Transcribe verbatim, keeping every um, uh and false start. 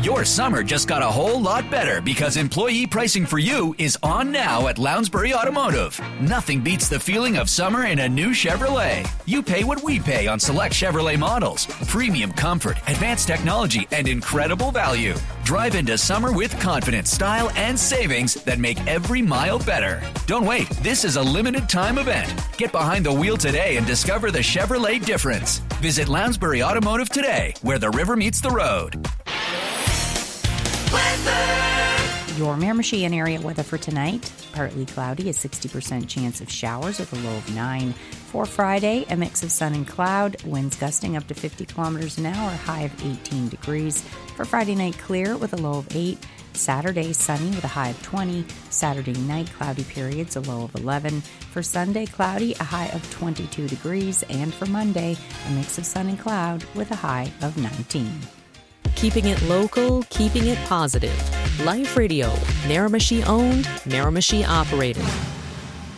Your summer just got a whole lot better because employee pricing for you is on now at Lounsbury Automotive. Nothing beats the feeling of summer in a new Chevrolet. You pay what we pay on select Chevrolet models. Premium comfort, advanced technology, and incredible value. Drive into summer with confidence, style, and savings that make every mile better. Don't wait. This is a limited time event. Get behind the wheel today and discover the Chevrolet difference. Visit Lounsbury Automotive today, where the river meets the road. Weather. Your Miramichi and area weather for tonight. Partly cloudy, a sixty percent chance of showers with a low of nine. For Friday, a mix of sun and cloud, winds gusting up to fifty kilometers an hour, high of eighteen degrees. For Friday night, clear with a low of eight. Saturday, sunny with a high of twenty. Saturday night, cloudy periods, a low of eleven. For Sunday, cloudy, a high of twenty-two degrees. And for Monday, a mix of sun and cloud with a high of nineteen. Keeping it local, keeping it positive. Life Radio, Miramichi owned, Miramichi operated.